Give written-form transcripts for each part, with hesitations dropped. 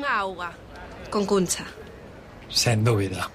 unha auga. Con cuncha. Sen dúbida.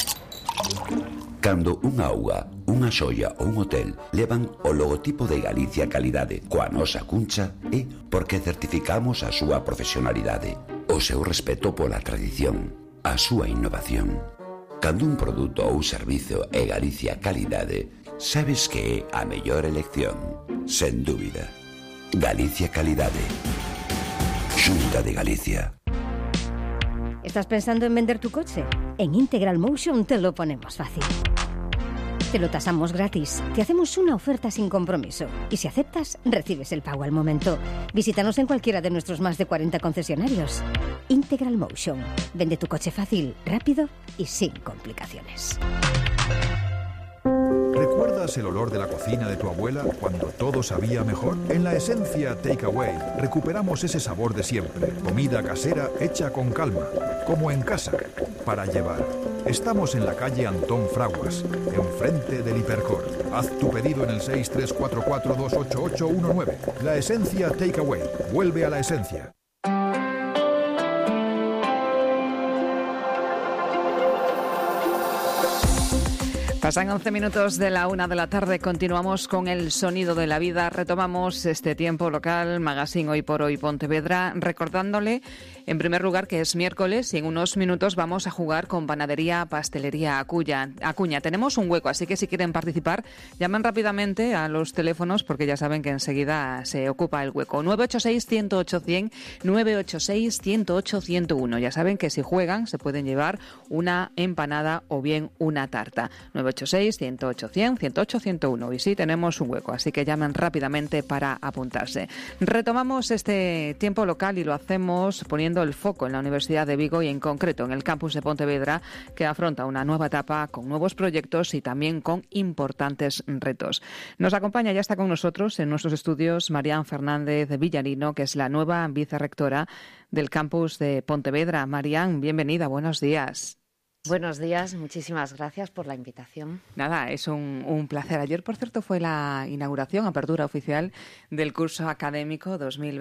Cando unha auga, unha xoia ou un hotel levan o logotipo de Galicia Calidade coa nosa cuncha é porque certificamos a súa profesionalidade, o seu respeto pola tradición, a súa innovación. Cando un produto ou servizo é Galicia Calidade, sabes que é a mellor elección, sen dúbida. Galicia Calidade. Xunta de Galicia. ¿Estás pensando en vender tu coche? En Integral Motion te lo ponemos fácil. Te lo tasamos gratis, te hacemos una oferta sin compromiso y si aceptas, recibes el pago al momento. Visítanos en cualquiera de nuestros más de 40 concesionarios. Integral Motion. Vende tu coche fácil, rápido y sin complicaciones. ¿Recuerdas el olor de la cocina de tu abuela cuando todo sabía mejor? En la Esencia Takeaway recuperamos ese sabor de siempre. Comida casera hecha con calma, como en casa, para llevar. Estamos en la calle Antón Fraguas, enfrente del Hipercor. Haz tu pedido en el 634428819. La Esencia Takeaway. Vuelve a la esencia. Pasan 11 minutos de la 1 de la tarde, continuamos con el sonido de la vida, retomamos este tiempo local, Magazine Hoy por Hoy Pontevedra, recordándole en primer lugar que es miércoles y en unos minutos vamos a jugar con Panadería Pastelería Acuña. Tenemos un hueco, así que si quieren participar, llamen rápidamente a los teléfonos porque ya saben que enseguida se ocupa el hueco. 986-108-100, 986-108-101. Ya saben que si juegan se pueden llevar una empanada o bien una tarta. 986-108-100, 108-101. Y sí, tenemos un hueco, así que llamen rápidamente para apuntarse. Retomamos este tiempo local y lo hacemos poniendo el foco en la Universidad de Vigo y en concreto en el campus de Pontevedra, que afronta una nueva etapa con nuevos proyectos y también con importantes retos. Nos acompaña, ya está con nosotros en nuestros estudios, Marián Fernández de Villarino, que es la nueva vicerrectora del campus de Pontevedra. Marián, bienvenida, buenos días. Buenos días, muchísimas gracias por la invitación. Nada, es un placer. Ayer, por cierto, fue la inauguración, apertura oficial del curso académico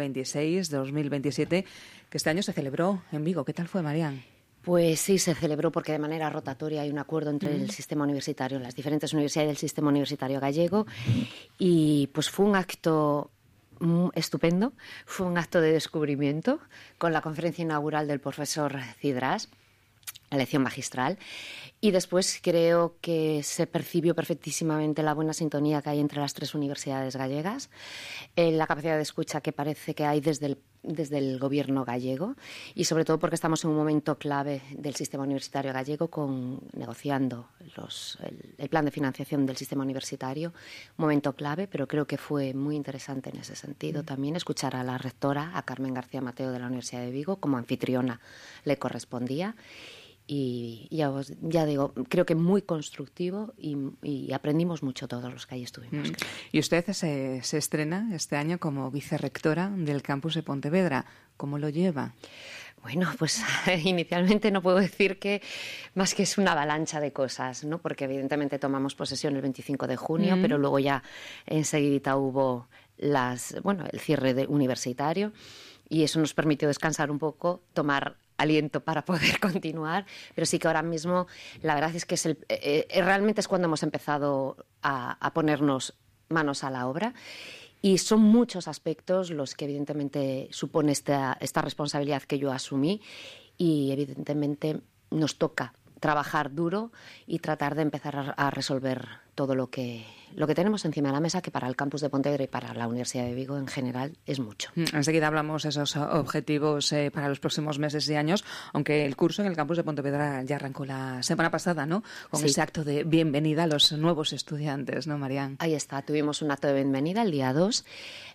2026-2027, que este año se celebró en Vigo. ¿Qué tal fue, Marián? Pues sí, se celebró porque de manera rotatoria hay un acuerdo entre el sistema universitario, las diferentes universidades del sistema universitario gallego, y pues fue un acto estupendo, fue un acto de descubrimiento con la conferencia inaugural del profesor Cidrás, la lección magistral, y después creo que se percibió perfectísimamente la buena sintonía que hay entre las tres universidades gallegas, la capacidad de escucha que parece que hay desde el gobierno gallego y sobre todo porque estamos en un momento clave del sistema universitario gallego negociando el plan de financiación del sistema universitario, un momento clave, pero creo que fue muy interesante en ese sentido también escuchar a la rectora, a Carmen García Mateo de la Universidad de Vigo, como anfitriona le correspondía. Y ya digo, creo que muy constructivo y aprendimos mucho todos los que allí estuvimos. Y usted se estrena este año como vicerrectora del campus de Pontevedra. ¿Cómo lo lleva? Bueno, pues inicialmente no puedo decir que más que es una avalancha de cosas, ¿no? Porque evidentemente tomamos posesión el 25 de junio, pero luego ya enseguida hubo el cierre universitario y eso nos permitió descansar un poco, tomar aliento para poder continuar, pero sí que ahora mismo la verdad es que realmente es cuando hemos empezado a ponernos manos a la obra y son muchos aspectos los que evidentemente supone esta responsabilidad que yo asumí y evidentemente nos toca trabajar duro y tratar de empezar a resolver todo lo que tenemos encima de la mesa, que para el campus de Pontevedra y para la Universidad de Vigo en general es mucho. Enseguida hablamos de esos objetivos para los próximos meses y años, aunque el curso en el campus de Pontevedra ya arrancó la semana pasada, ¿no? Con ese acto de bienvenida a los nuevos estudiantes, ¿no, Marián? Ahí está, tuvimos un acto de bienvenida el día 2,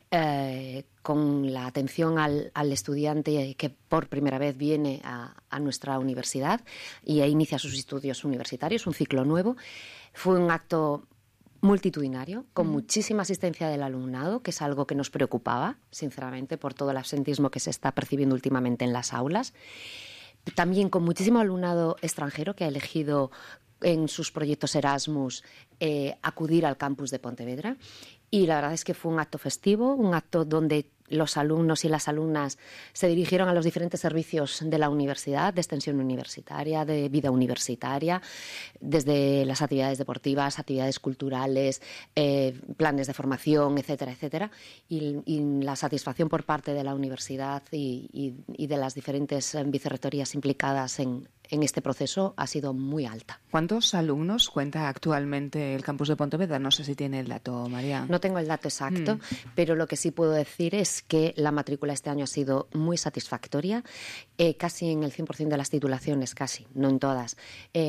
con la atención al estudiante que por primera vez viene a nuestra universidad y inicia sus estudios universitarios, un ciclo nuevo. Fue un acto multitudinario, con muchísima asistencia del alumnado, que es algo que nos preocupaba, sinceramente, por todo el absentismo que se está percibiendo últimamente en las aulas. También con muchísimo alumnado extranjero que ha elegido en sus proyectos Erasmus acudir al campus de Pontevedra. Y la verdad es que fue un acto festivo, un acto donde los alumnos y las alumnas se dirigieron a los diferentes servicios de la universidad, de extensión universitaria, de vida universitaria, desde las actividades deportivas, actividades culturales, planes de formación, etcétera, etcétera. Y la satisfacción por parte de la universidad y de las diferentes vicerrectorías implicadas en este proceso ha sido muy alta. ¿Cuántos alumnos cuenta actualmente el campus de Pontevedra? No sé si tiene el dato, María. No tengo el dato exacto, pero lo que sí puedo decir es que la matrícula este año ha sido muy satisfactoria. Casi en el 100% de las titulaciones, casi, no en todas,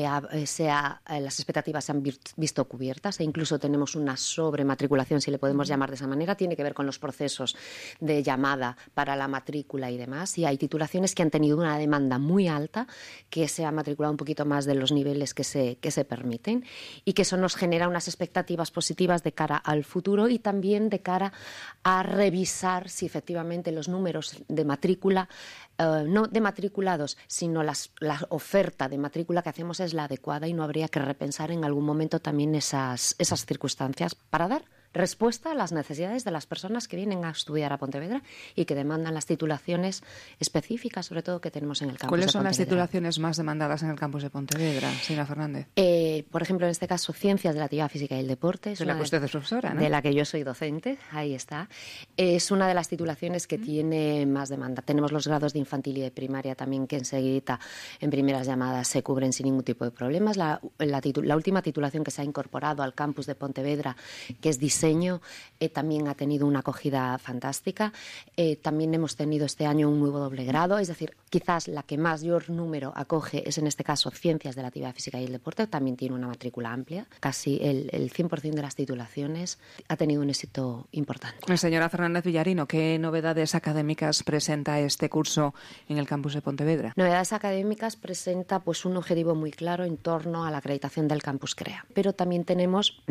las expectativas se han visto cubiertas e incluso tenemos una sobrematriculación, si le podemos llamar de esa manera. Tiene que ver con los procesos de llamada para la matrícula y demás. Y hay titulaciones que han tenido una demanda muy alta, que se ha matriculado un poquito más de los niveles que se permiten, y que eso nos genera unas expectativas positivas de cara al futuro y también de cara a revisar si efectivamente los números de matrícula, no de matriculados, sino la oferta de matrícula que hacemos es la adecuada, y no habría que repensar en algún momento también esas circunstancias para dar respuesta a las necesidades de las personas que vienen a estudiar a Pontevedra y que demandan las titulaciones específicas, sobre todo, que tenemos en el campus de Pontevedra. ¿Cuáles son las titulaciones más demandadas en el campus de Pontevedra, señora Fernández? Por ejemplo, en este caso, Ciencias de la Actividad Física y el Deporte. De la que usted es profesora, ¿no? De la que yo soy docente, ahí está. Es una de las titulaciones que tiene más demanda. Tenemos los grados de infantil y de primaria también, que enseguida, en primeras llamadas, se cubren sin ningún tipo de problemas. La última titulación que se ha incorporado al campus de Pontevedra, que es diseño, también ha tenido una acogida fantástica. También hemos tenido este año un nuevo doble grado, es decir, quizás la que mayor número acoge es en este caso Ciencias de la Actividad Física y el Deporte. También tiene una matrícula amplia. Casi el 100% de las titulaciones ha tenido un éxito importante. Señora Fernández Villarino, ¿qué novedades académicas presenta este curso en el campus de Pontevedra? Novedades académicas presenta pues un objetivo muy claro en torno a la acreditación del campus CREA. Pero también tenemos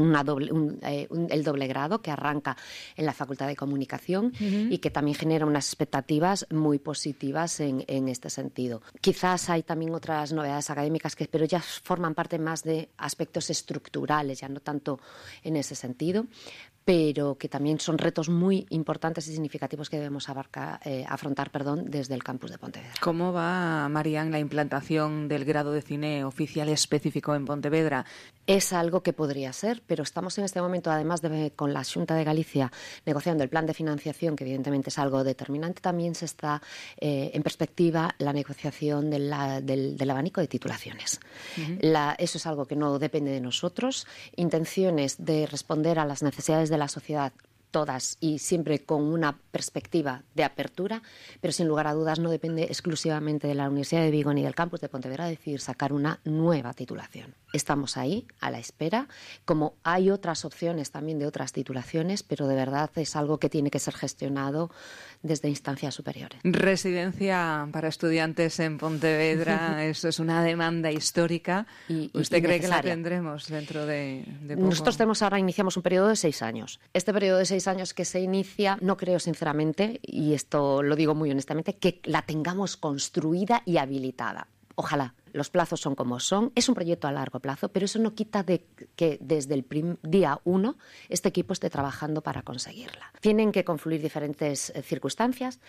el doble grado, que arranca en la Facultad de Comunicación y que también genera unas expectativas muy positivas en este sentido. Quizás hay también otras novedades académicas pero ya forman parte más de aspectos estructurales, ya no tanto en ese sentido, pero que también son retos muy importantes y significativos que debemos afrontar desde el campus de Pontevedra. ¿Cómo va, Marian, la implantación del grado de cine oficial específico en Pontevedra? Es algo que podría ser, pero estamos en este momento, además con la Xunta de Galicia negociando el plan de financiación, que evidentemente es algo determinante. También se está en perspectiva la negociación del abanico de titulaciones. Eso es algo que no depende de nosotros. Intenciones de responder a las necesidades de la sociedad, todas, y siempre con una perspectiva de apertura, pero sin lugar a dudas no depende exclusivamente de la Universidad de Vigo ni del campus de Pontevedra decidir sacar una nueva titulación. Estamos ahí, a la espera, como hay otras opciones también de otras titulaciones, pero de verdad es algo que tiene que ser gestionado desde instancias superiores. Residencia para estudiantes en Pontevedra, eso es una demanda histórica. ¿Usted cree que la tendremos dentro de poco? Nosotros iniciamos un periodo de 6 años. Este periodo de 6 años que se inicia, no creo sinceramente, y esto lo digo muy honestamente, que la tengamos construida y habilitada. Ojalá. Los plazos son como son. Es un proyecto a largo plazo, pero eso no quita de que desde el día 1 este equipo esté trabajando para conseguirla. Tienen que confluir diferentes circunstancias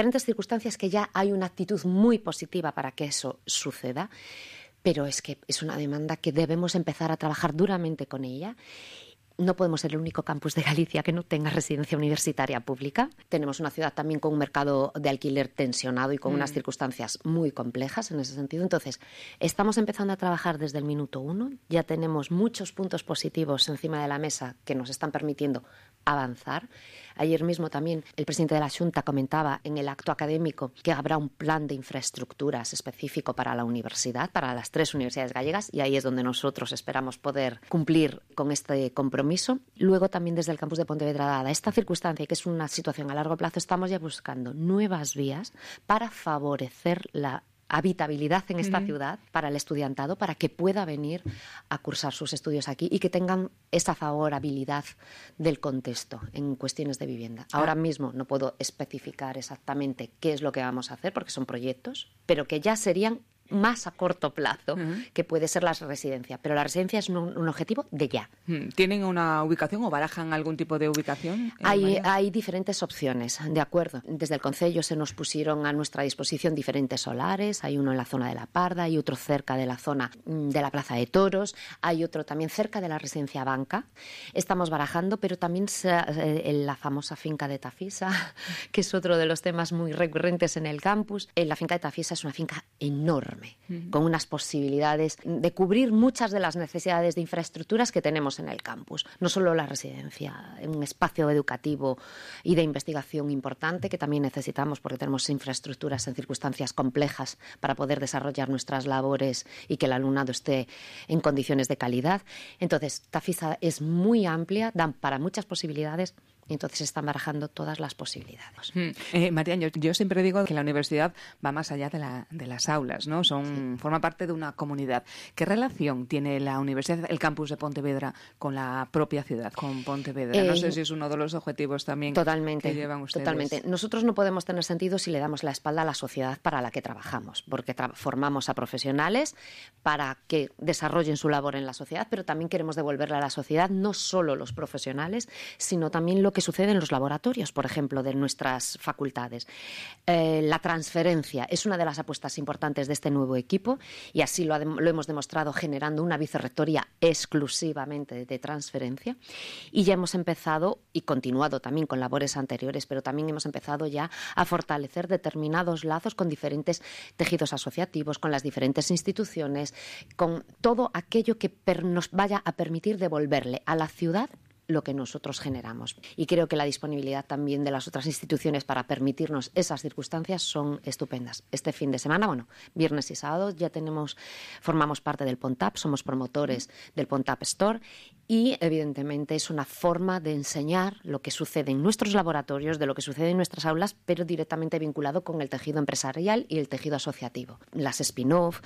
que ya hay una actitud muy positiva para que eso suceda, pero es que es una demanda que debemos empezar a trabajar duramente con ella. No podemos ser el único campus de Galicia que no tenga residencia universitaria pública. Tenemos una ciudad también con un mercado de alquiler tensionado y con unas circunstancias muy complejas en ese sentido. Entonces, estamos empezando a trabajar desde el minuto 1. Ya tenemos muchos puntos positivos encima de la mesa que nos están permitiendo avanzar. Ayer mismo también el presidente de la Xunta comentaba en el acto académico que habrá un plan de infraestructuras específico para la universidad, para las 3 universidades gallegas, y ahí es donde nosotros esperamos poder cumplir con este compromiso. Luego también desde el campus de Pontevedra, dada esta circunstancia y que es una situación a largo plazo, estamos ya buscando nuevas vías para favorecer la habitabilidad en esta ciudad para el estudiantado, para que pueda venir a cursar sus estudios aquí y que tengan esa favorabilidad del contexto en cuestiones de vivienda. Ahora mismo no puedo especificar exactamente qué es lo que vamos a hacer porque son proyectos, pero que ya serían más a corto plazo, que puede ser la residencia. Pero la residencia es un objetivo de ya. ¿Tienen una ubicación o barajan algún tipo de ubicación? Hay diferentes opciones, de acuerdo. Desde el Concello se nos pusieron a nuestra disposición diferentes solares. Hay uno en la zona de La Parda, hay otro cerca de la zona de la Plaza de Toros, hay otro también cerca de la residencia Banca. Estamos barajando, pero también la famosa finca de Tafisa, que es otro de los temas muy recurrentes en el campus. La finca de Tafisa es una finca enorme, con unas posibilidades de cubrir muchas de las necesidades de infraestructuras que tenemos en el campus. No solo la residencia, un espacio educativo y de investigación importante que también necesitamos porque tenemos infraestructuras en circunstancias complejas para poder desarrollar nuestras labores y que el alumnado esté en condiciones de calidad. Entonces, Tafisa es muy amplia, dan para muchas posibilidades. Y entonces están barajando todas las posibilidades. Marian, yo siempre digo que la universidad va más allá de las aulas, ¿no? Forma parte de una comunidad. ¿Qué relación tiene la universidad, el campus de Pontevedra, con la propia ciudad, con Pontevedra? No sé si es uno de los objetivos también que llevan ustedes. Totalmente. Nosotros no podemos tener sentido si le damos la espalda a la sociedad para la que trabajamos, porque formamos a profesionales para que desarrollen su labor en la sociedad, pero también queremos devolverle a la sociedad no solo los profesionales, sino también lo que sucede en los laboratorios, por ejemplo, de nuestras facultades. La transferencia es una de las apuestas importantes de este nuevo equipo y así lo hemos demostrado generando una vicerrectoría exclusivamente de transferencia y ya hemos empezado y continuado también con labores anteriores, pero también hemos empezado ya a fortalecer determinados lazos con diferentes tejidos asociativos, con las diferentes instituciones, con todo aquello que nos vaya a permitir devolverle a la ciudad lo que nosotros generamos. Y creo que la disponibilidad también de las otras instituciones para permitirnos esas circunstancias son estupendas. Este fin de semana, viernes y sábado, ya formamos parte del PONTAP, somos promotores del PONTAP Store y, evidentemente, es una forma de enseñar lo que sucede en nuestros laboratorios, de lo que sucede en nuestras aulas, pero directamente vinculado con el tejido empresarial y el tejido asociativo. Las spin-off,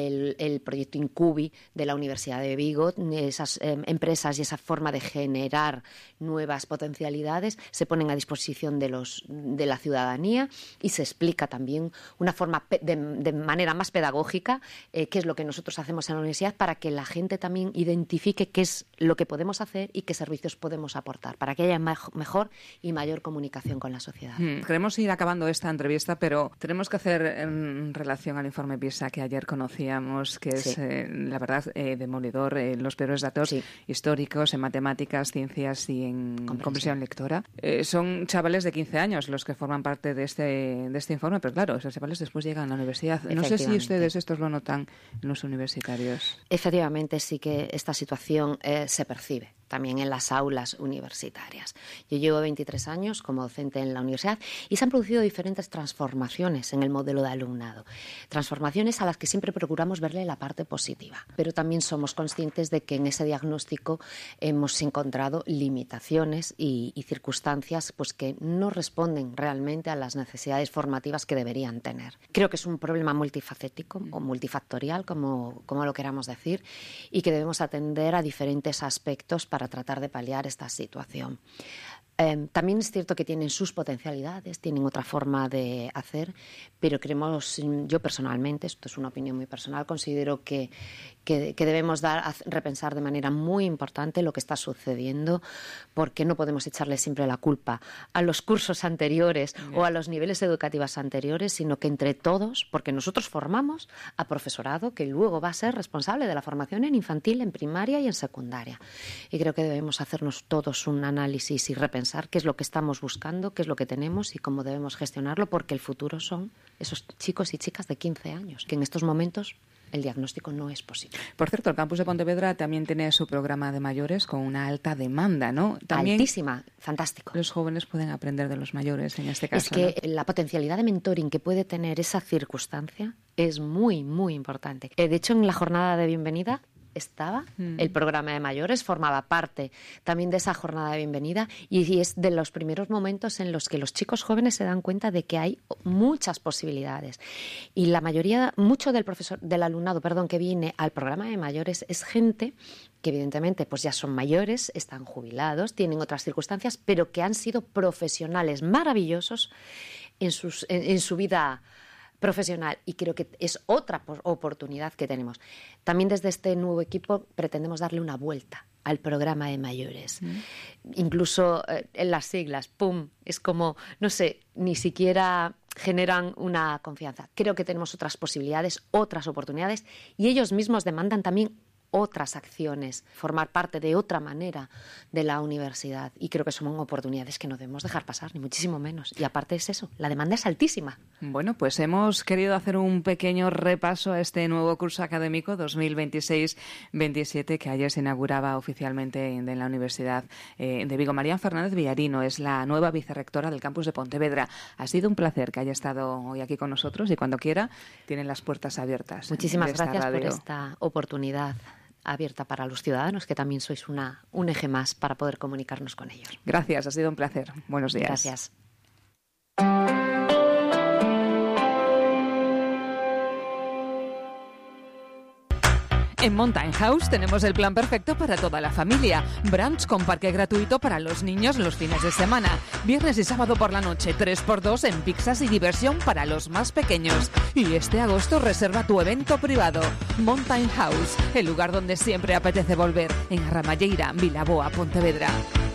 el proyecto Incubi de la Universidad de Vigo, esas empresas y esa forma de generar nuevas potencialidades se ponen a disposición de la ciudadanía y se explica también una forma de manera más pedagógica qué es lo que nosotros hacemos en la universidad para que la gente también identifique qué es lo que podemos hacer y qué servicios podemos aportar para que haya mejor y mayor comunicación con la sociedad. Queremos ir acabando esta entrevista, pero tenemos que hacer en relación al informe PISA que ayer conocíamos, que es, la verdad, demoledor, los peores datos históricos en matemáticas, ciencias y en comprensión lectora. Son chavales de 15 años los que forman parte de este informe, pero claro, esos chavales después llegan a la universidad. No sé si ustedes estos lo notan en los universitarios. Efectivamente, sí que esta situación se percibe también en las aulas universitarias. Yo llevo 23 años como docente en la universidad y se han producido diferentes transformaciones en el modelo de alumnado. Transformaciones a las que siempre procuramos verle la parte positiva, pero también somos conscientes de que en ese diagnóstico hemos encontrado limitaciones y circunstancias pues, que no responden realmente a las necesidades formativas que deberían tener. Creo que es un problema multifacético o multifactorial, como lo queramos decir, y que debemos atender a diferentes aspectos para tratar de paliar esta situación. También es cierto que tienen sus potencialidades, tienen otra forma de hacer, pero yo personalmente, esto es una opinión muy personal, considero que debemos repensar de manera muy importante lo que está sucediendo, porque no podemos echarle siempre la culpa a los cursos anteriores o a los niveles educativos anteriores, sino que entre todos, porque nosotros formamos a profesorado que luego va a ser responsable de la formación en infantil, en primaria y en secundaria. Y creo que debemos hacernos todos un análisis y repensar qué es lo que estamos buscando, qué es lo que tenemos y cómo debemos gestionarlo, porque el futuro son esos chicos y chicas de 15 años, que en estos momentos el diagnóstico no es posible. Por cierto, el campus de Pontevedra también tiene su programa de mayores con una alta demanda, ¿no? También altísima, fantástico. Los jóvenes pueden aprender de los mayores en este caso. Es que la potencialidad de mentoring que puede tener esa circunstancia es muy, muy importante. De hecho, en la jornada de bienvenida estaba el programa de mayores, formaba parte también de esa jornada de bienvenida y es de los primeros momentos en los que los chicos jóvenes se dan cuenta de que hay muchas posibilidades y la mayoría, mucho del alumnado que viene al programa de mayores es gente que evidentemente pues ya son mayores, están jubilados, tienen otras circunstancias, pero que han sido profesionales maravillosos en su vida profesional, y creo que es otra oportunidad que tenemos. También desde este nuevo equipo pretendemos darle una vuelta al programa de mayores. Incluso en las siglas, ¡pum!, es como, no sé, ni siquiera generan una confianza. Creo que tenemos otras posibilidades, otras oportunidades, y ellos mismos demandan también otras acciones, formar parte de otra manera de la universidad. Y creo que son oportunidades que no debemos dejar pasar, ni muchísimo menos. Y aparte es eso, la demanda es altísima. Bueno, pues hemos querido hacer un pequeño repaso a este nuevo curso académico 2026-27 que ayer se inauguraba oficialmente en la Universidad de Vigo. María Fernández Villarino es la nueva vicerrectora del campus de Pontevedra. Ha sido un placer que haya estado hoy aquí con nosotros y cuando quiera tienen las puertas abiertas. Muchísimas gracias por esta oportunidad abierta para los ciudadanos, que también sois un eje más para poder comunicarnos con ellos. Gracias, ha sido un placer. Buenos días. Gracias. En Mountain House tenemos el plan perfecto para toda la familia. Brunch con parque gratuito para los niños los fines de semana. Viernes y sábado por la noche, 3x2 en pizzas y diversión para los más pequeños. Y este agosto reserva tu evento privado. Mountain House, el lugar donde siempre apetece volver. En Arramalleira, Vilaboa, Pontevedra.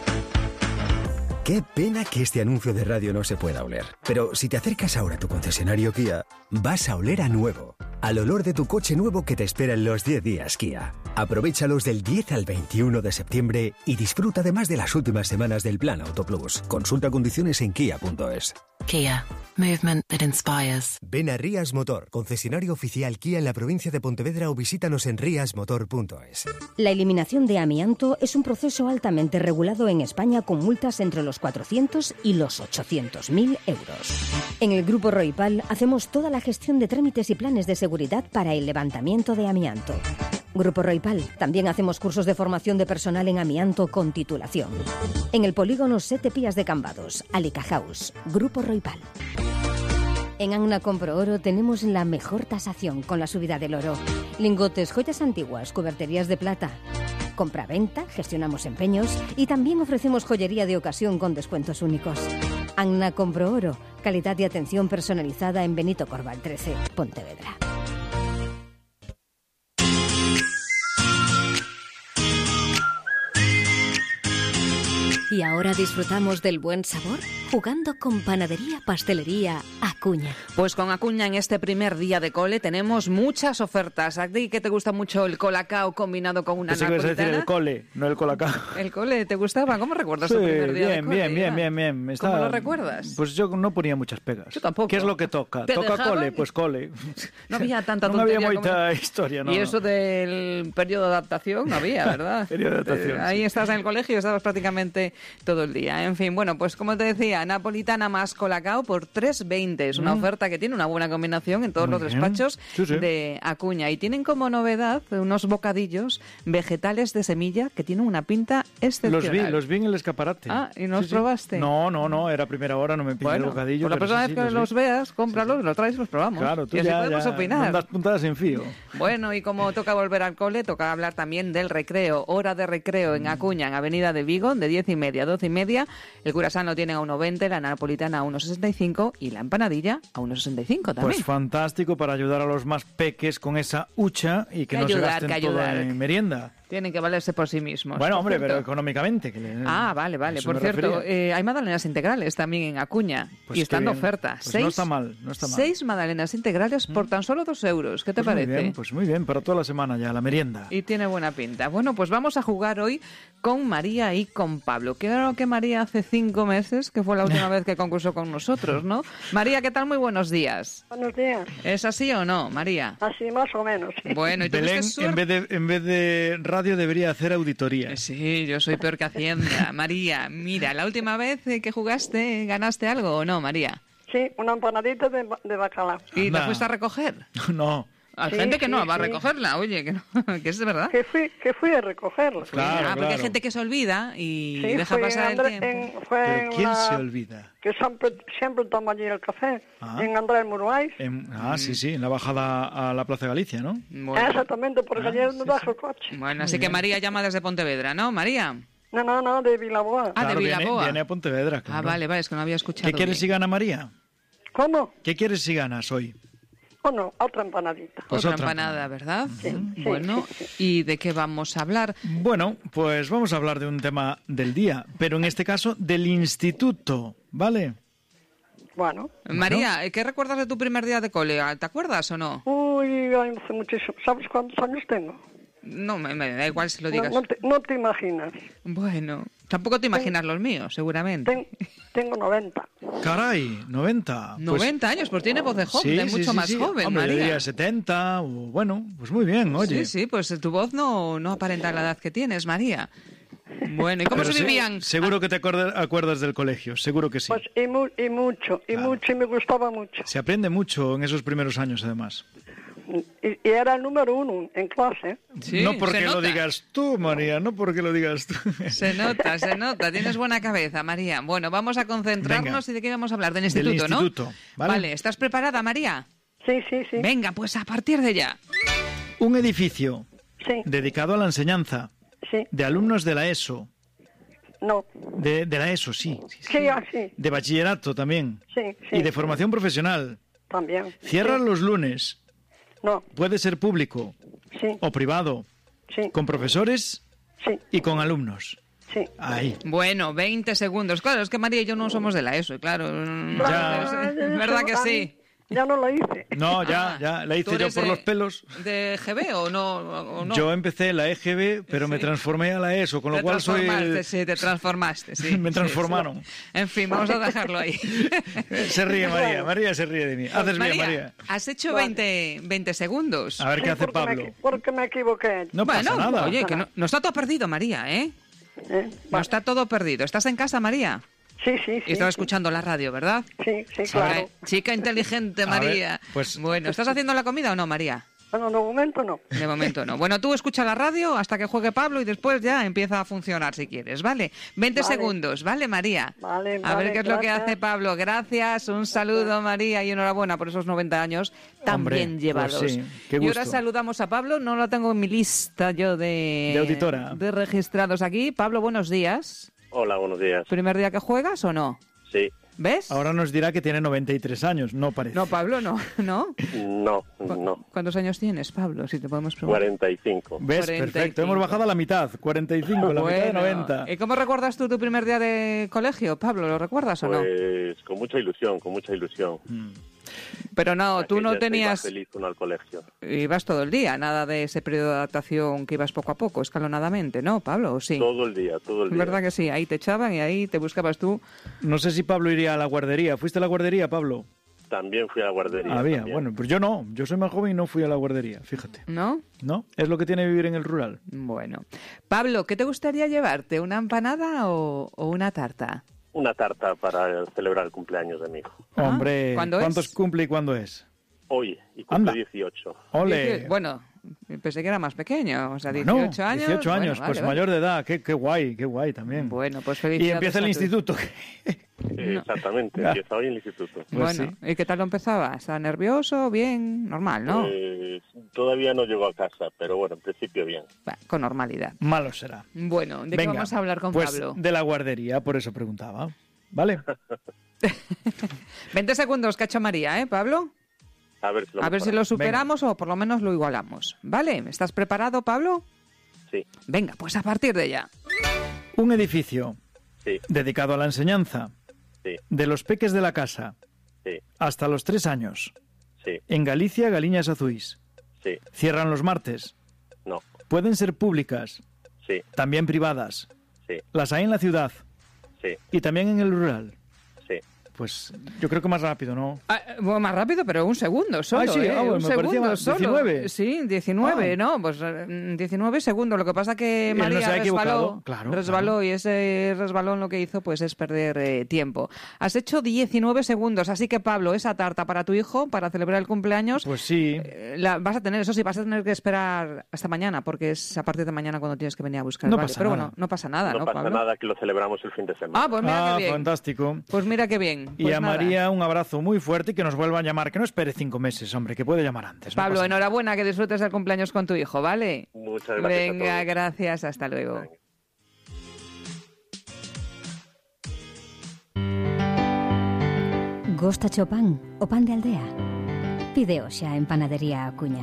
Qué pena que este anuncio de radio no se pueda oler. Pero si te acercas ahora a tu concesionario Kia, vas a oler a nuevo. Al olor de tu coche nuevo que te espera en los 10 días Kia. Aprovéchalos del 10 al 21 de septiembre y disfruta además de las últimas semanas del Plan Auto Plus. Consulta condiciones en kia.es. Kia. Movement that inspires. Ven a Rías Motor, concesionario oficial Kia en la provincia de Pontevedra, o visítanos en riasmotor.es. La eliminación de amianto es un proceso altamente regulado en España con multas entre los 400 y los 800.000 euros. En el Grupo Roipal hacemos toda la gestión de trámites y planes de seguridad para el levantamiento de amianto. Grupo Roipal, también hacemos cursos de formación de personal en amianto con titulación. En el polígono Sete Pías de Cambados, Alica House, Grupo Roipal. En Anna Compro Oro tenemos la mejor tasación con la subida del oro. Lingotes, joyas antiguas, cuberterías de plata. Compra-venta, gestionamos empeños y también ofrecemos joyería de ocasión con descuentos únicos. Anna Compro Oro, calidad y atención personalizada en Benito Corval 13, Pontevedra. Y ahora disfrutamos del buen sabor jugando con Panadería Pastelería Acuña. Pues con Acuña en este primer día de cole tenemos muchas ofertas. ¿A ti que te gusta mucho el colacao combinado con una napolitana? Pensé que ibas a decir el cole, no el colacao. ¿El cole te gustaba? ¿Cómo recuerdas tu primer día de cole? Bien. ¿Cómo lo recuerdas? Pues yo no ponía muchas pegas. Yo tampoco. ¿Qué es lo que toca? ¿Toca dejaban? cole? Pues cole. No había tanta No tontería. había mucha historia, ¿no? Y eso del periodo de adaptación no había, ¿verdad? Periodo de adaptación, Ahí sí. estás en el colegio y estabas prácticamente todo el día. En fin, bueno, pues como te decía, napolitana más colacao por 3,20. Es una oferta que tiene una buena combinación en todos Muy los bien. despachos Sí. de Acuña. Y tienen como novedad unos bocadillos vegetales de semilla que tienen una pinta excepcional. Los vi en el escaparate. Ah, ¿y no los probaste? No, era primera hora, no me pillé el bocadillo. Pues la pero próxima sí, vez que los veas, cómpralos, los traes y los probamos. Claro, tú y así ya podemos opinar. das puntadas en fío. Bueno, y como toca volver al cole, toca hablar también del recreo. Hora de recreo en Acuña, en Avenida de Vigo, de 10:30 a 12:30. El curasán lo tiene a 1,20, la napolitana a 1,65 y la empanadilla a 1,65 también. Pues fantástico para ayudar a los más peques con esa hucha y que no se gasten todo en merienda. Tienen que valerse por sí mismos. Bueno, hombre, Por pero cierto. económicamente. Vale. Eso Por me cierto, refería. hay magdalenas integrales también en Acuña Pues y están de qué bien. oferta. Pues no está mal. 6 magdalenas integrales por tan solo 2 euros. ¿Qué te parece? Pues muy bien, para toda la semana ya, la merienda. Y tiene buena pinta. Bueno, pues vamos a jugar hoy con María y con Pablo. Creo que María hace 5 meses, que fue la última vez que concursó con nosotros, ¿no? María, ¿qué tal? Muy buenos días. Buenos días. ¿Es así o no, María? Así más o menos. Bueno, ¿y Belén, tuviste suerte? en vez de radio, debería hacer auditoría. Sí, yo soy peor que Hacienda. María, mira, la última vez que jugaste, ¿ganaste algo o no, María? Sí, una empanadita de bacalao. ¿Y la Anda. fuiste a recoger? No. Hay Sí, gente que no sí, va a sí. recogerla, oye, que, no, que es de verdad. Que fui a recogerla. Claro, Porque hay claro. gente que se olvida y Sí, deja fue pasar el André- tiempo. fue ¿Pero en quién la- se olvida? Que siempre toma allí el café. Ah. En Andrés Muruáis. Sí, en la bajada a la Plaza Galicia, ¿no? Bueno, Exactamente, porque ayer no trajo el coche. bueno, así que María llama desde Pontevedra, ¿no, María? No, de Vilaboa. Ah, Claro, de Vilaboa. Viene a Pontevedra, claro. Ah, vale, es que no había escuchado. ¿Qué quieres bien. si gana María? ¿Cómo? ¿Qué quieres si ganas hoy? O no, otra empanadita. Pues otra empanada, ¿verdad? Sí, bueno, sí. ¿y de qué vamos a hablar? Bueno, pues vamos a hablar de un tema del día, pero en este caso del instituto, ¿vale? Bueno. María, ¿qué recuerdas de tu primer día de cole? ¿Te acuerdas o no? Uy, hace muchísimo. ¿Sabes cuántos años tengo? No, me da igual si lo digas. No te imaginas. Bueno, tampoco te imaginas los míos, seguramente. Tengo 90. Caray, 90. 90 años, pues tiene voz de joven, de mucho más joven, Hombre, María. yo diría 70, o bueno, pues muy bien, oye. Sí, pues tu voz no aparenta la edad que tienes, María. Bueno, ¿y cómo Pero se vivían? Seguro que te acuerdas del colegio, seguro que sí. Pues y mucho, y me gustaba mucho. Se aprende mucho en esos primeros años, además. Y era el número 1 en clase. Sí, no porque se lo nota. digas tú, María, no porque lo digas tú. Se nota, tienes buena cabeza, María. Bueno, vamos a concentrarnos. Venga. ¿Y de qué vamos a hablar? Del Del instituto, ¿no? instituto, ¿vale? ¿Estás preparada, María? Sí. Venga, pues a partir de ya. Un edificio Sí. dedicado a la enseñanza Sí. de alumnos de la ESO. No. De la ESO, sí. Sí, así. De bachillerato también. Sí. Y de formación profesional. También. Cierran los lunes. No. Puede ser público Sí. o privado. Sí. Con profesores Sí. y con alumnos. Sí. Ahí. Bueno, 20 segundos. Claro, es que María y yo no somos de la ESO, claro. Ya. ¿Verdad que sí? Ya no lo hice. No, ya, la ¿Tú hice yo eres por los pelos. ¿De GB o no? Yo empecé la EGB, pero me transformé a la ESO, con lo cual soy Te transformaste, sí. me transformaron. Sí. En fin, vamos a dejarlo ahí. Se ríe María se ríe de mí. Haces bien, María. Has hecho 20 segundos. A ver qué hace Pablo. Porque me equivoqué. No pasa nada. Oye, que no está todo perdido, María, ¿eh? No está todo perdido. ¿Estás en casa, María? Sí. Y estaba escuchando la radio, ¿verdad? Sí, claro. Chica inteligente, María. Ver, pues... Bueno, ¿estás haciendo la comida o no, María? Bueno, de momento no. De momento no. Bueno, tú escucha la radio hasta que juegue Pablo y después ya empieza a funcionar si quieres, ¿vale? 20 segundos, ¿vale, María? Vale, a ver qué es lo que gracias. hace Pablo. Gracias, un saludo, María, y enhorabuena por esos 90 años tan bien llevados. Pues sí, qué y ahora gusto. saludamos a Pablo, no lo tengo en mi lista yo de auditora. De registrados aquí. Pablo, buenos días. Hola, buenos días. ¿Primer día que juegas o no? Sí. ¿Ves? Ahora nos dirá que tiene 93 años, no parece. No, Pablo, no. No. ¿Cuántos años tienes, Pablo? Si te podemos preguntar. 45. ¿Ves? 45. Perfecto. Hemos bajado a la mitad. 45, la mitad de 90. ¿Y cómo recuerdas tú tu primer día de colegio, Pablo? ¿Lo recuerdas o no? Pues con mucha ilusión. Pero no, tú no tenías... Iba feliz uno al colegio. Ibas todo el día, nada de ese periodo de adaptación que ibas poco a poco, escalonadamente, ¿no, Pablo? ¿O sí? Todo el día. ¿Verdad que sí? Ahí te echaban y ahí te buscabas tú. No sé si Pablo iría a la guardería. ¿Fuiste a la guardería, Pablo? También fui a la guardería. Había, también. bueno, pues yo no. Yo soy más joven y no fui a la guardería, fíjate. ¿No? ¿No? Es lo que tiene vivir en el rural. Bueno. Pablo, ¿qué te gustaría llevarte? ¿Una empanada o una tarta? Una tarta para celebrar el cumpleaños de mi hijo. Hombre, ¿cuándo ¿cuántos es? cumple y cuándo es? Hoy, y cumple Anda. 18. ¡Ole! Bueno, pensé que era más pequeño, o sea, 18 Bueno, años. 18 años, Bueno, pues vale, mayor de edad. Qué guay también. Bueno, pues Y felicidades. empieza el a tu- instituto. Exactamente, Ya. empieza hoy el instituto. Pues Bueno, sí. ¿y qué tal lo empezaba? ¿Estaba nervioso? ¿Bien? ¿Normal, no? Todavía no llegó a casa, pero bueno, en principio bien. Con normalidad. Malo será. Bueno, ¿de qué Venga, vamos a hablar con pues Pablo? de la guardería, por eso preguntaba. ¿Vale? 20 segundos que ha hecho María, ¿eh, Pablo? A ver si lo A ver si lo superamos o por lo menos lo igualamos. ¿Vale? ¿Estás preparado, Pablo? Sí. Venga, pues a partir de ya. Un edificio Sí. dedicado a la enseñanza. Sí. De los peques de la casa. Sí. Hasta los 3 años. Sí. En Galicia, Galiñas Azuís. Sí. Cierran los martes. No. Pueden ser públicas. Sí. También privadas. Sí. Las hay en la ciudad. Sí. Y también en el rural. Sí. Pues yo creo que más rápido, ¿no? Bueno, más rápido, pero un segundo solo. Ay, sí, un me parecía segundo más. solo. 19. Sí, 19, Ah. ¿no? Pues 19 segundos. Lo que pasa que Él no María se ha equivocado. resbaló Claro. y ese resbalón lo que hizo pues es perder tiempo. Has hecho 19 segundos, así que Pablo, esa tarta para tu hijo, para celebrar el cumpleaños, Pues sí. la vas a tener, eso sí, vas a tener que esperar hasta mañana, porque es a partir de mañana cuando tienes que venir a buscar. No ¿vale? pasa Pero nada. bueno, no pasa nada, ¿no, No pasa Pablo? nada, que lo celebramos el fin de semana. Ah, pues mira qué bien. Fantástico. Pues mira qué bien. Y Pues a nada. María un abrazo muy fuerte y que nos vuelva a llamar. Que no espere 5 meses, hombre, que puede llamar antes. no Pablo, pasa nada. enhorabuena, que disfrutes del cumpleaños con tu hijo, ¿vale? Muchas gracias. Venga, a todos. gracias, hasta luego. Gostacho pan o pan de aldea. Pide hoxe en Panadería Acuña.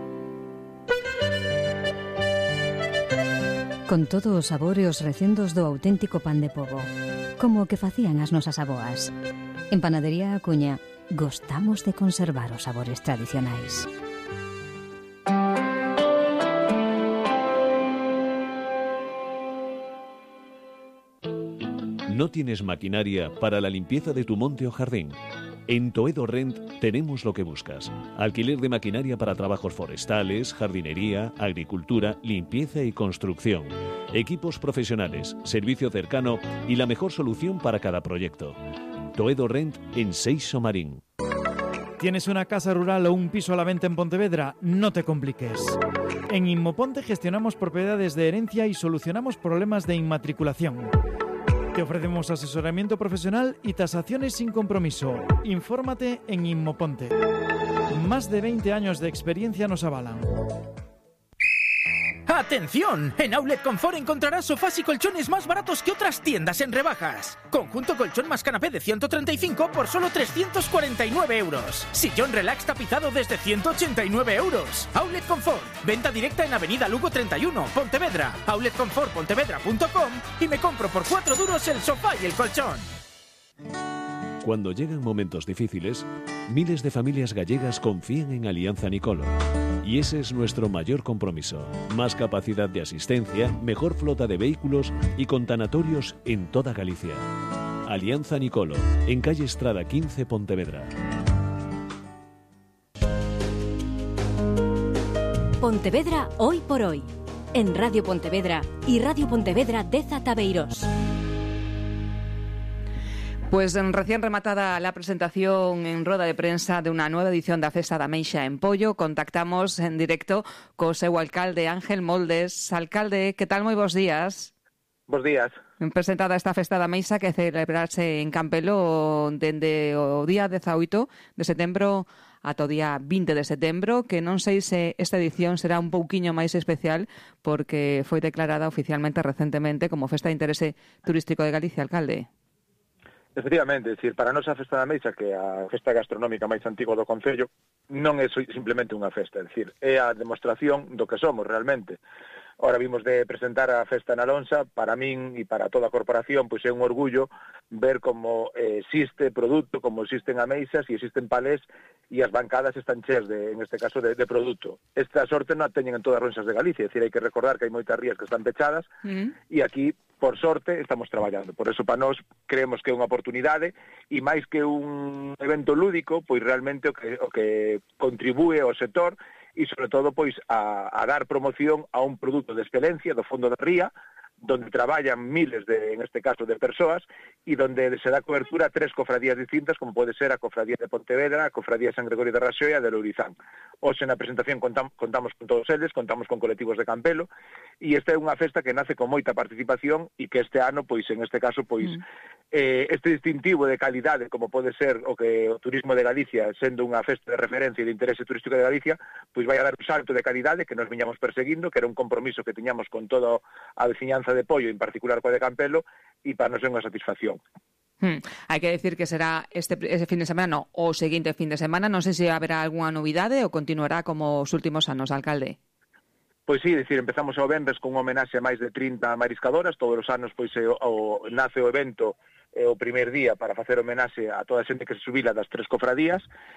Con todos os sabores recendos do auténtico pan de pobo, como o que facían as nosas avoas. En Panadería Acuña gostamos de conservar os sabores tradicionais. ¿No tienes maquinaria para la limpieza de tu monte o jardín? En Toedo Rent tenemos lo que buscas. Alquiler de maquinaria para trabajos forestales, jardinería, agricultura, limpieza y construcción. Equipos profesionales, servicio cercano y la mejor solución para cada proyecto. Toedo Rent en Seixo Marín. ¿Tienes una casa rural o un piso a la venta en Pontevedra? No te compliques. En Inmoponte gestionamos propiedades de herencia y solucionamos problemas de inmatriculación. Te ofrecemos asesoramiento profesional y tasaciones sin compromiso. Infórmate en Inmoponte. Más de 20 años de experiencia nos avalan. ¡Atención! En Outlet Confort encontrarás sofás y colchones más baratos que otras tiendas en rebajas. Conjunto colchón más canapé de 135 por solo 349 euros. Sillón relax tapizado desde 189 euros. Outlet Confort. Venta directa en Avenida Lugo 31, Pontevedra. outletconfortpontevedra.com y me compro por 4 duros el sofá y el colchón. Cuando llegan momentos difíciles, miles de familias gallegas confían en Alianza Nicolo. Y ese es nuestro mayor compromiso. Más capacidad de asistencia, mejor flota de vehículos y con tanatorios en toda Galicia. Alianza Nicolo, en calle Estrada 15, Pontevedra. Pontevedra hoy por hoy. En Radio Pontevedra y Radio Pontevedra Deza Tabeiros. Pues recién rematada la presentación en roda de prensa de una nueva edición da Festa da Meixa en Pollo, contactamos en directo co seu alcalde Ángel Moldes. Alcalde, que tal? Moi bons días. Bos días. Presentada esta Festa da Meixa que celebrarse en Campelo dende o día 18 de setembro ata o día 20 de setembro, que non sei se esta edición será un pouquiño máis especial porque foi declarada oficialmente recentemente como Festa de Interese Turístico de Galicia, alcalde. Efectivamente, é dicir, para a nosa Festa da Meixa, que é a festa gastronómica máis antiga do Concello, non é simplemente unha festa, é dicir, é a demostración do que somos realmente. Ahora vimos de presentar a festa na Lonxa, para min e para toda a corporación, pois é un orgullo ver como existe produto, como existen ameixas e existen palés e as bancadas están cheas, en este caso, de produto. Esta sorte non a teñen en todas as Lonxas de Galicia, é dicir, hai que recordar que hai moitas rías que están pechadas e aquí, por sorte, estamos traballando. Por eso, para nós, creemos que é unha oportunidade e máis que un evento lúdico, pois realmente o que contribúe ao sector e, sobre todo, pois a dar promoción a un produto de excelencia do fondo da ría, donde traballan miles, en este caso, de persoas e donde se dá cobertura a 3 cofradías distintas, como pode ser a Cofradía de Pontevedra, a Cofradía de San Gregorio de Raxoa e a de Lourizán. Hoxe na presentación contamos con todos eles, contamos con colectivos de Campelo, e esta é unha festa que nace con moita participación e que este ano, pois, en este caso, pois, este distintivo de calidade, como pode ser o que o turismo de Galicia, sendo unha festa de referencia e de interese turístico de Galicia, pois vai a dar un salto de calidade que nos viñamos perseguindo, que era un compromiso que tiñamos con toda a veciñanza de Pollo, en particular coa de Campelo, e para nos é unha satisfacción. Hai que decir que será ese fin de semana, no, o seguinte fin de semana. Non sei se haberá algunha novidade ou continuará como os últimos anos, alcalde. Pois sí, decir, empezamos o venres con unha homenaxe a máis de 30 mariscadoras. Todos os anos pois nace o evento o primeiro día para facer homenaxe a toda a xente que se subila das 3 cofradías,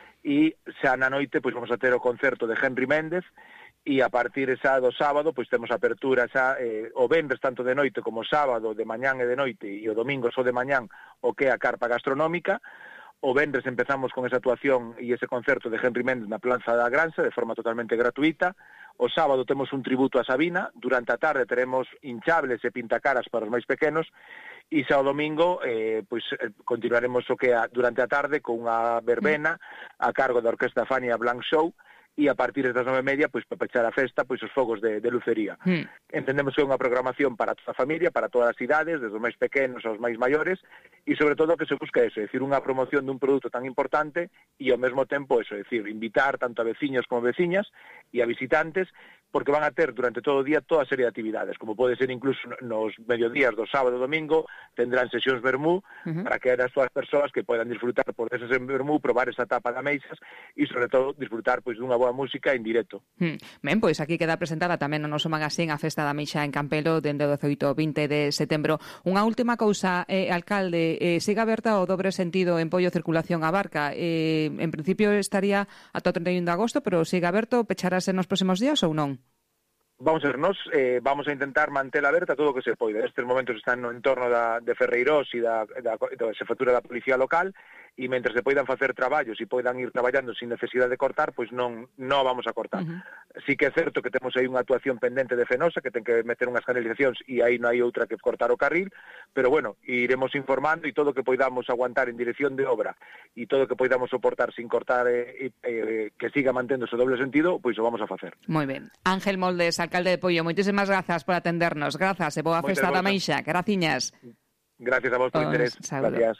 e xa na noite pois vamos a ter o concerto de Henry Méndez, e a partir xa do sábado pois temos apertura xa o venres tanto de noite como sábado de mañán e de noite, e o domingo só de mañán o que é a carpa gastronómica. O venres empezamos con esa actuación e ese concerto de Henry Méndez na Plaza da Granxa de forma totalmente gratuita. O sábado temos un tributo a Sabina, durante a tarde teremos hinchables e pintacaras para os máis pequenos, e xa o domingo pois continuaremos o que durante a tarde con unha verbena a cargo da Orquesta Fania Blanc Show, e a partir das 9:30, pois, para pechar a festa, pois, os fogos de lucería. Entendemos que é unha programación para toda a familia, para todas as idades, desde os máis pequenos aos máis maiores, e, sobre todo, que se busca eso, é dicir, unha promoción dun produto tan importante e, ao mesmo tempo, eso, é dicir, invitar tanto a veciños como veciñas e a visitantes porque van a ter durante todo o día toda a serie de actividades, como pode ser incluso nos mediodías do sábado e domingo, tendrán sesións vermú para que as súas persoas que poidan disfrutar por esas en vermú, probar esa tapa de ameixas e, sobre todo, disfrutar pois dunha boa música en directo. Ben, pois aquí queda presentada tamén no noso magazín a Festa da Ameixa en Campelo dende o 18 ao 20 de setembro. Unha última cousa, alcalde, siga aberta o dobre sentido en Pollo Circulación a Barca. En principio estaría ata o 31 de agosto, pero siga aberto, pecharase nos próximos días ou non? Vamos a ver, nos vamos a intentar mantela aberta todo o que se poida. Estes momentos están no entorno de Ferreirós e da xefatura da Policía Local, e mentre se poidan facer traballos e poidan ir traballando sin necesidade de cortar, pois non vamos a cortar. Sí que é certo que temos aí unha actuación pendente de Fenosa, que ten que meter unhas canalizacións e aí non hai outra que cortar o carril, pero bueno, iremos informando e todo o que poidamos aguantar en dirección de obra e todo o que poidamos soportar sin cortar que siga mantendo ese doble sentido, pois o vamos a facer. Moi ben. Ángel Moldes, alcalde de Pollo, moitísimas grazas por atendernos. Grazas e boa Festa da Ameixa. Graciñas. Gracias a vos por interés. Gracias.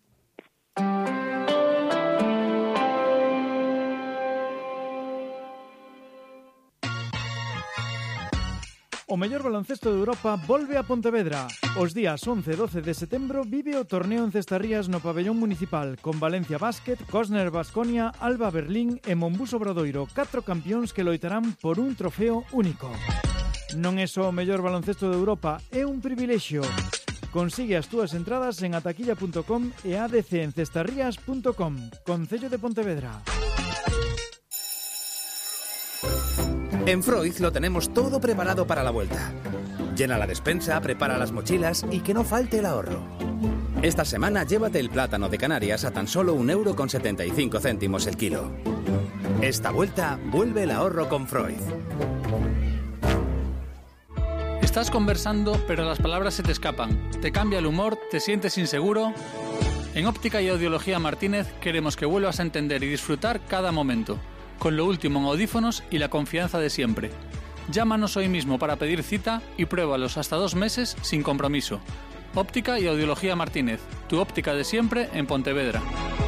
O mellor baloncesto de Europa volve a Pontevedra. Os días 11 e 12 de setembro vive o torneo en Cestarrías no pabellón municipal con Valencia Basket, Cosner Baskonia, Alba Berlín e Monbus Obradoiro, 4 campións que loitarán por un trofeo único. Non é só o mellor baloncesto de Europa, é un privilexio. Consigue as túas entradas en ataquilla.com e adcencestarrías.com. Concello de Pontevedra. En Freud lo tenemos todo preparado para la vuelta. Llena la despensa, prepara las mochilas y que no falte el ahorro. Esta semana llévate el plátano de Canarias a tan solo 1,75 € el kilo. Esta vuelta vuelve el ahorro con Freud. Estás conversando, pero las palabras se te escapan. Te cambia el humor, te sientes inseguro. En Óptica y Audiología Martínez queremos que vuelvas a entender y disfrutar cada momento, con lo último en audífonos y la confianza de siempre. Llámanos hoy mismo para pedir cita y pruébalos hasta 2 meses sin compromiso. Óptica y Audiología Martínez, tu óptica de siempre en Pontevedra.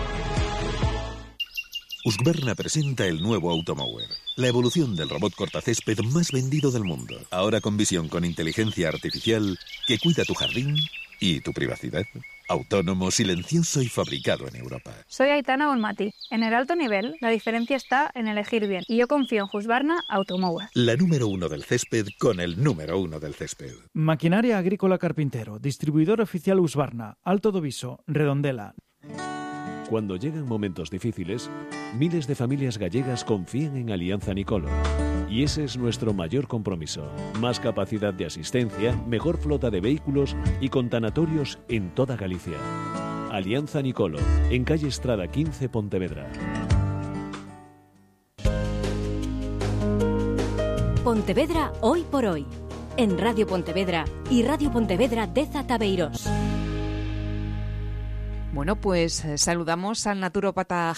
Husqvarna presenta el nuevo Automower, la evolución del robot cortacésped más vendido del mundo. Ahora con visión con inteligencia artificial que cuida tu jardín y tu privacidad. Autónomo, silencioso y fabricado en Europa. Soy Aitana Bonmati. En el alto nivel, la diferencia está en elegir bien. Y yo confío en Husqvarna Automower. La número 1 del césped con el número 1 del césped. Maquinaria Agrícola Carpintero. Distribuidor oficial Husqvarna. Alto do Viso. Redondela. Cuando llegan momentos difíciles, miles de familias gallegas confían en Alianza Nicolo. Y ese es nuestro mayor compromiso. Más capacidad de asistencia, mejor flota de vehículos y con tanatorios en toda Galicia. Alianza Nicolo, en calle Estrada 15, Pontevedra. Pontevedra hoy por hoy. En Radio Pontevedra y Radio Pontevedra Deza Tabeirós. Bueno, pues saludamos al naturópata